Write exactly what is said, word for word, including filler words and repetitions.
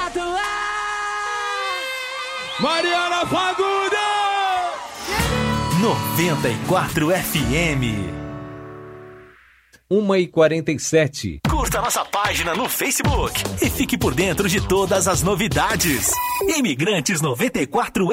Mariana Fagundes! noventa e quatro F M. uma e quarenta e sete. Curta nossa página no Facebook e fique por dentro de todas as novidades. Imigrantes noventa e quatro